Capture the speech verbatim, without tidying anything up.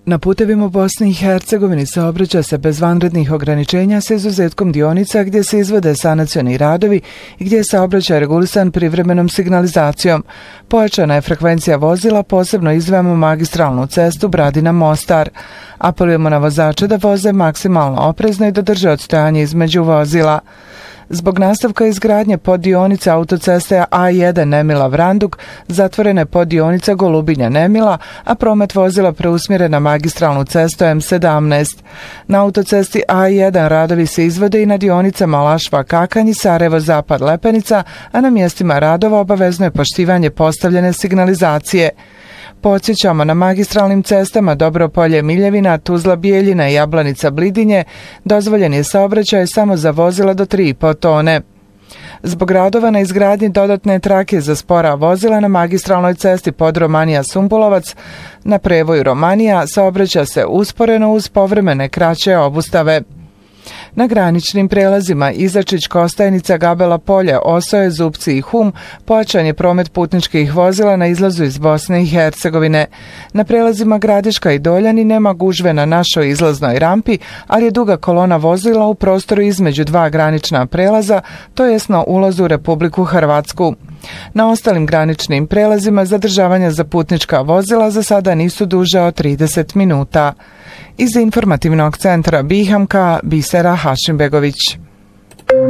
Na putevima u Bosni i Hercegovini saobraća se bez vanrednih ograničenja s izuzetkom dionica gdje se izvode sanacioni radovi i gdje je saobraćaj regulisan privremenom signalizacijom. Pojačana je frekvencija vozila, posebno izdvajamo magistralnu cestu Bradina-Mostar. Apelujemo na vozače da voze maksimalno oprezno i da drže odstojanje između vozila. Zbog nastavka izgradnje poddionice autoceste A jedan Nemila-Vranduk zatvorena je poddionica Golubinja-Nemila, a promet vozila preusmjeren na magistralnu cestu M sedamnaest. Na autocesti A jedan radovi se izvode i na dionicama Lašva-Kakanj i Sarajevo-Zapad-Lepenica, a na mjestima radova obavezno je poštivanje postavljene signalizacije. Podsjećamo, na magistralnim cestama Dobropolje-Miljevina, Tuzla-Bijeljina i Jablanica-Blidinje dozvoljen je saobraćaj samo za vozila do tri i po tone. Zbog radova na izgradnji dodatne trake za spora vozila na magistralnoj cesti Podromanija-Sumbulovac na prevoju Romanija saobraća se usporeno uz povremene kraće obustave. Na graničnim prelazima Izačić, Kostajnica, Gabela Polje, Osoje, Zupci i Hum pojačan je promet putničkih vozila na izlazu iz Bosne i Hercegovine. Na prelazima Gradiška i Doljani nema gužve na našoj izlaznoj rampi, ali je duga kolona vozila u prostoru između dva granična prelaza, to jest na ulazu u Republiku Hrvatsku. Na ostalim graničnim prelazima zadržavanja za putnička vozila za sada nisu duže od trideset minuta. Iz informativnog centra Bihamka, Bisera Hašimbegović.